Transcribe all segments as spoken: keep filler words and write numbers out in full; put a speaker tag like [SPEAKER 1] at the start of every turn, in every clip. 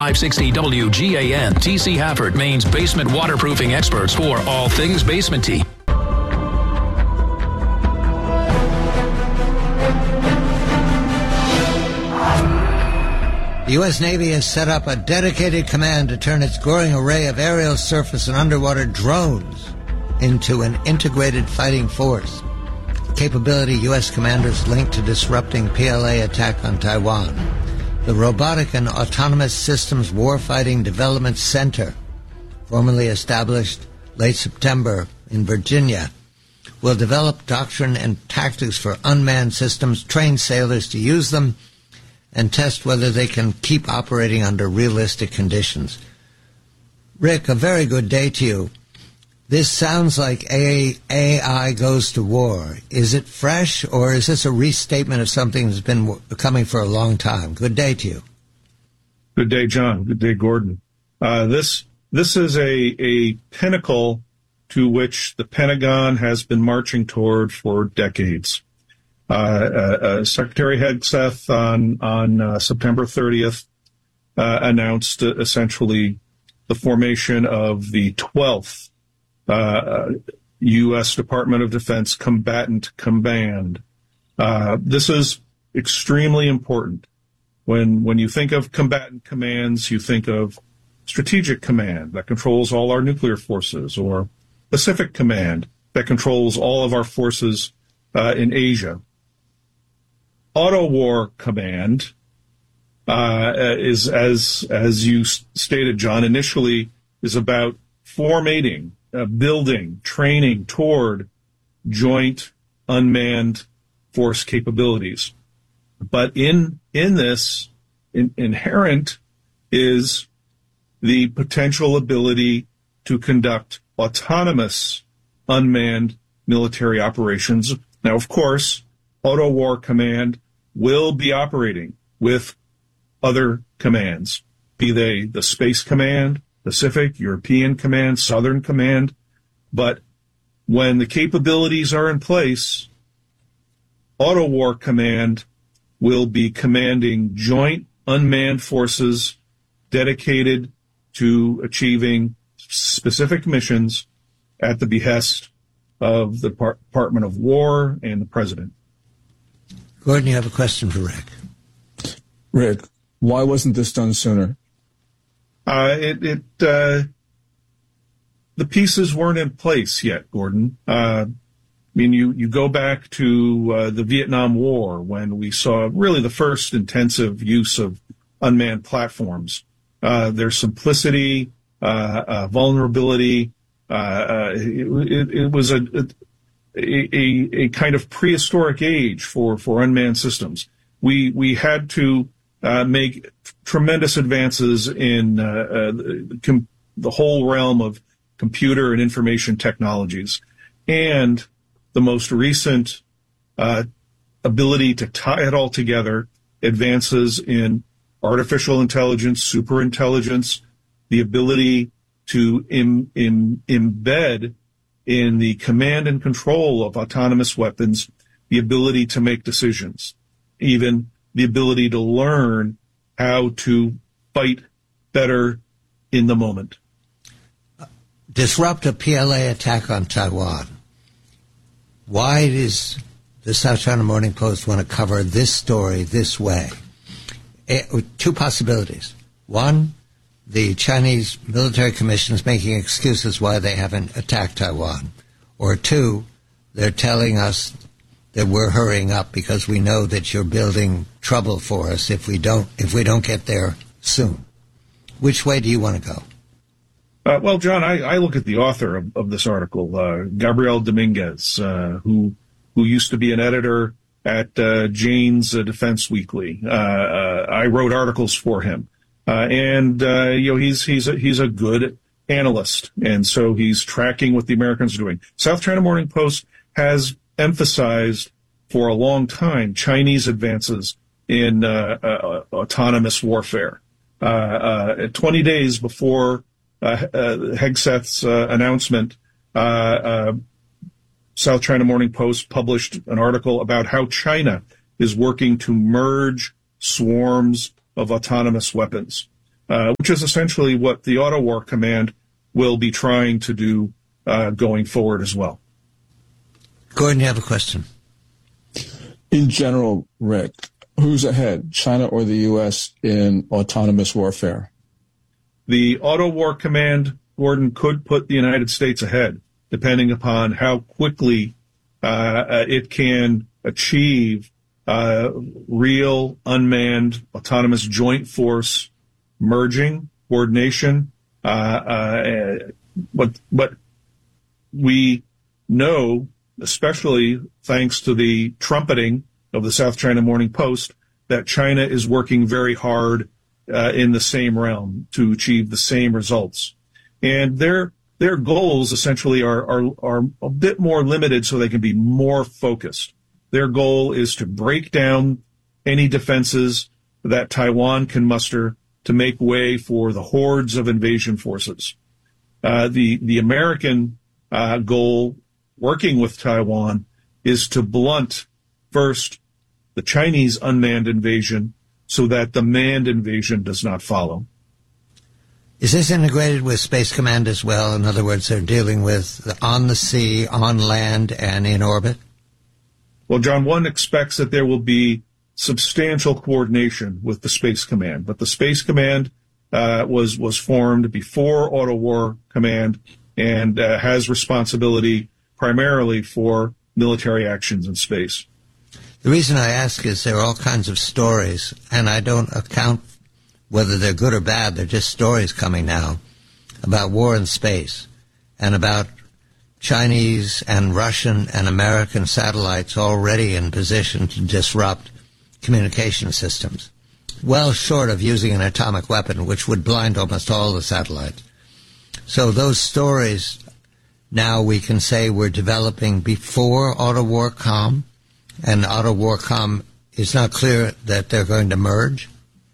[SPEAKER 1] five sixty W G A N, T C Hafford, Maine's basement waterproofing experts for all things basement-y.
[SPEAKER 2] The U S Navy has set up a dedicated command to turn its growing array of aerial, surface, and underwater drones into an integrated fighting force. Capability U S commanders linked to disrupting P L A attack on Taiwan. The Robotic and Autonomous Systems Warfighting Development Center, formerly established late September in Virginia, will develop doctrine and tactics for unmanned systems, train sailors to use them, and test whether they can keep operating under realistic conditions. Rick, a very good day to you. This sounds like A I goes to war. Is it fresh, or is this a restatement of something that's been coming for a long time? Good day to you.
[SPEAKER 3] Good day, John. Good day, Gordon. Uh, this this is a, a pinnacle to which the Pentagon has been marching toward for decades. Uh, uh, uh, Secretary Hegseth on on uh, September thirtieth uh, announced uh, essentially the formation of the twelfth uh, U S Department of Defense Combatant Command. Uh, this is extremely important. When when you think of combatant commands, you think of Strategic Command that controls all our nuclear forces, or Pacific Command that controls all of our forces uh, in Asia. Auto War Command uh, is, as as you stated, John, initially is about formating, uh, building, training toward joint unmanned force capabilities. But in in this, in, inherent is the potential ability to conduct autonomous unmanned military operations. Now, of course, Auto War Command will be operating with other commands, be they the Space Command, Pacific, European Command, Southern Command. But when the capabilities are in place, Auto War Command will be commanding joint unmanned forces dedicated to achieving specific missions at the behest of the Department of War and the President.
[SPEAKER 2] Gordon, you have a question for Rick.
[SPEAKER 4] Rick, why wasn't this done sooner?
[SPEAKER 3] Uh, it, it uh, the pieces weren't in place yet, Gordon. Uh, I mean, you, you go back to uh, the Vietnam War when we saw really the first intensive use of unmanned platforms. Uh, their simplicity, uh, uh, vulnerability, uh, uh, it, it, it was a, a A, a, a kind of prehistoric age for, for unmanned systems. We we had to uh, make tremendous advances in uh, uh, com- the whole realm of computer and information technologies, and the most recent uh, ability to tie it all together, advances in artificial intelligence, superintelligence, the ability to im- im- embed in the command and control of autonomous weapons, the ability to make decisions, even the ability to learn how to fight better in the moment.
[SPEAKER 2] Disrupt a P L A attack on Taiwan. Why does the South China Morning Post want to cover this story this way? It, two possibilities. One, the Chinese military commission is making excuses why they haven't attacked Taiwan. Or two, they're telling us that we're hurrying up because we know that you're building trouble for us if we don't if we don't get there soon. Which way do you want to go?
[SPEAKER 3] Uh, well, John, I, I look at the author of, of this article, uh, Gabriel Dominguez, uh, who who used to be an editor at uh, Jane's uh, Defense Weekly. Uh, uh, I wrote articles for him. Uh, and, uh, you know, he's, he's a, he's a good analyst. And so he's tracking what the Americans are doing. South China Morning Post has emphasized for a long time Chinese advances in, uh, uh autonomous warfare. Uh, uh, twenty days before, uh, uh Hegseth's, uh, announcement, uh, uh, South China Morning Post published an article about how China is working to merge swarms of autonomous weapons. uh, which is essentially what the Auto War Command will be trying to do uh, going forward as well.
[SPEAKER 2] Gordon, you have a question?
[SPEAKER 4] In general, Rick, who's ahead, China or the U S in autonomous warfare?
[SPEAKER 3] The Auto War Command, Gordon, could put the United States ahead, depending upon how quickly uh, it can achieve uh, real unmanned autonomous joint force merging, coordination. Uh, uh, what, what we know, especially thanks to the trumpeting of the South China Morning Post, that China is working very hard uh, in the same realm to achieve the same results. And their their goals essentially are, are, are a bit more limited so they can be more focused. Their goal is to break down any defenses that Taiwan can muster to make way for the hordes of invasion forces. Uh, the, the American uh, goal, working with Taiwan, is to blunt first the Chinese unmanned invasion so that the manned invasion does not follow.
[SPEAKER 2] Is this integrated with Space Command as well? In other words, they're dealing with the on the sea, on land, and in orbit?
[SPEAKER 3] Well, John, one expects that there will be substantial coordination with the Space Command, but the Space Command uh, was was formed before Auto War Command and uh, has responsibility primarily for military actions in space.
[SPEAKER 2] The reason I ask is there are all kinds of stories, and I don't account whether they're good or bad. They're just stories coming now about war in space and about Chinese and Russian and American satellites already in position to disrupt communication systems, well short of using an atomic weapon, which would blind almost all the satellites. So those stories now we can say we're developing before Auto War Com, and Auto War Com is not clear that they're going to merge?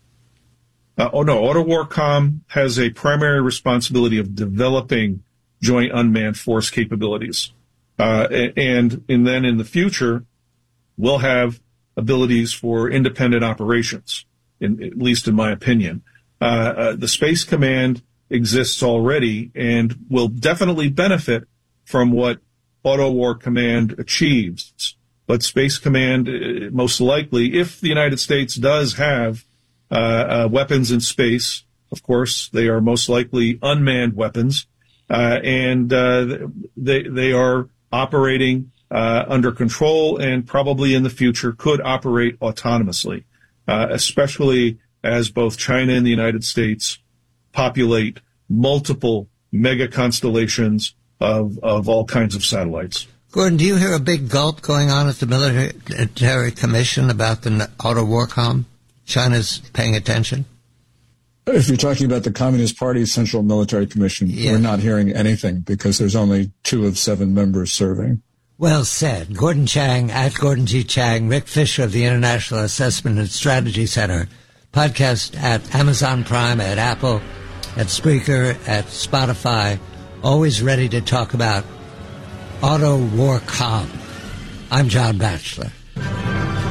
[SPEAKER 3] Uh, oh, no. Auto War Com has a primary responsibility of developing joint unmanned force capabilities. Uh, and, and then in the future, we'll have abilities for independent operations, in, at least in my opinion. Uh, uh, the Space Command exists already and will definitely benefit from what Auto War Command achieves. But Space Command, uh, most likely, if the United States does have uh, uh, weapons in space, of course, they are most likely unmanned weapons, uh, and uh, they they are operating uh, under control and probably in the future could operate autonomously, uh, especially as both China and the United States populate multiple mega constellations of, of all kinds of satellites.
[SPEAKER 2] Gordon, do you hear a big gulp going on at the Military Commission about the Auto War Com? China's paying attention?
[SPEAKER 4] If you're talking about the Communist Party's Central Military Commission, yeah. We're not hearing anything because there's only two of seven members serving.
[SPEAKER 2] Well said. Gordon Chang, at Gordon G. Chang, Rick Fisher of the International Assessment and Strategy Center, podcast at Amazon Prime, at Apple, at Spreaker, at Spotify, always ready to talk about Auto War Com. I'm John Batchelor.